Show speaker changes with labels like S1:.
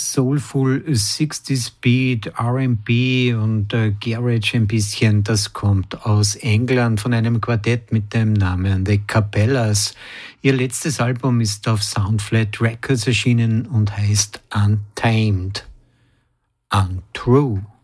S1: Soulful 60s Beat, R&B und Garage ein bisschen. Das kommt aus England von einem Quartett mit dem Namen The Capellas. Ihr letztes Album ist auf Soundflat Records erschienen und heißt Untamed. Untrue.